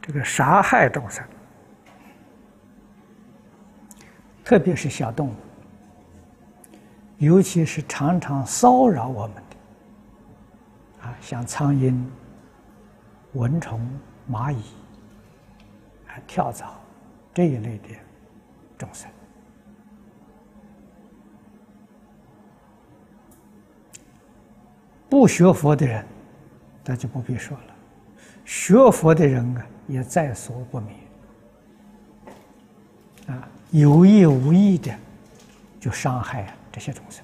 这个杀害众生，特别是小动物，尤其是常常骚扰我们的像苍蝇、蚊虫、蚂蚁、跳蚤这一类的众生。不学佛的人，那就不必说了；学佛的人也在所不免。有意无意的就伤害这些众生。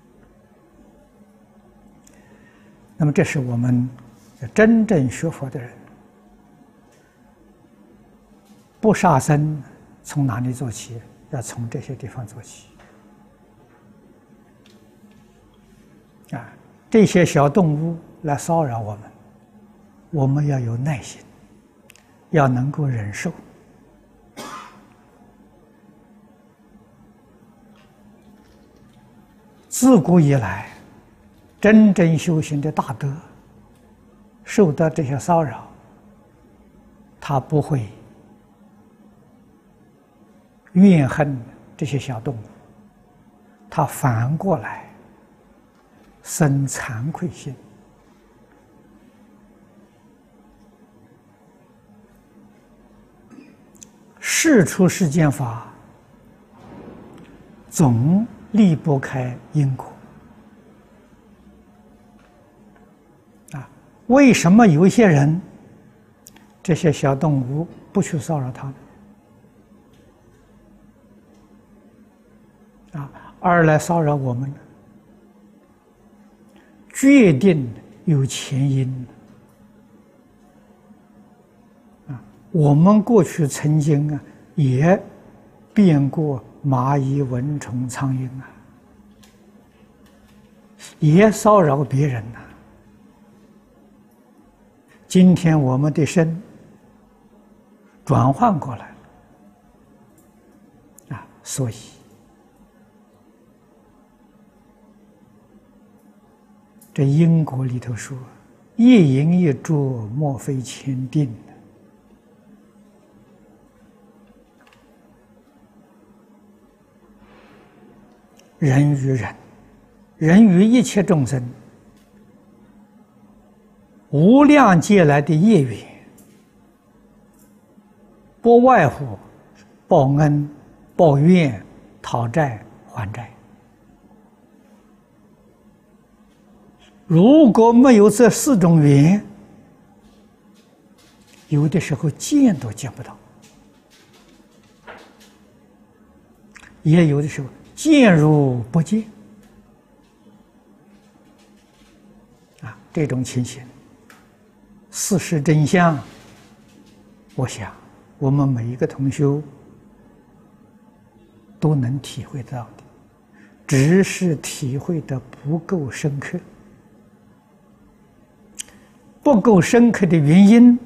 那么，这是我们真正学佛的人，不杀生，从哪里做起？要从这些地方做起。这些小动物来骚扰我们，我们要有耐心，要能够忍受。自古以来，真正修行的大德，受到这些骚扰，他不会怨恨这些小动物，他反过来生惭愧心。事出世间法，总离不开因果。为什么有一些人，这些小动物不去骚扰他呢？而来骚扰我们呢？决定有前因。我们过去曾经也变过蚂蚁、蚊虫、苍蝇也骚扰别人今天我们的身转换过来了所以这因果里头说，一因一果，莫非前定。人与人，人与一切众生，无量劫来的业缘，不外乎报恩、报怨、讨债、还债。如果没有这四种缘，有的时候见都见不到，也有的时候见如不见这种情形，事实真相，我想我们每一个同修都能体会到的，只是体会的不够深刻。不够深刻的原因，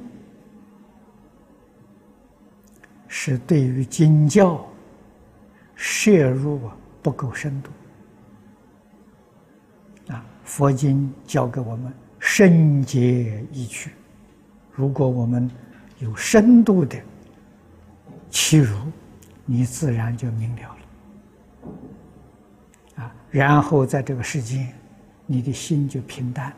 是对于经教摄入不够深度。佛经教给我们深解义趣，如果我们有深度的契入，你自然就明了了。然后在这个世间，你的心就平淡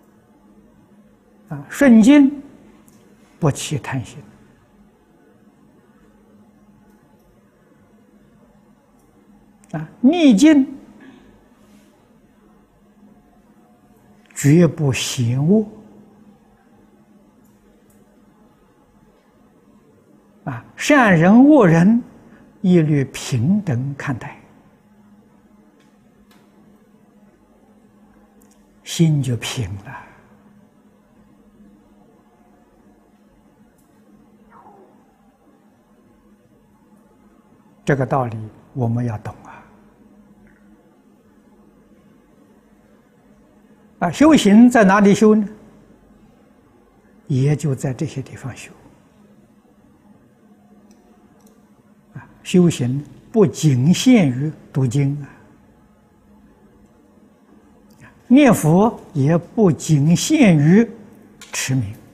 了。顺境不起贪心，逆境绝不嫌恶，善人恶人一律平等看待，心就平了。这个道理我们要懂修行在哪里修呢？也就在这些地方修。修行不仅限于读经念佛也不仅限于持名。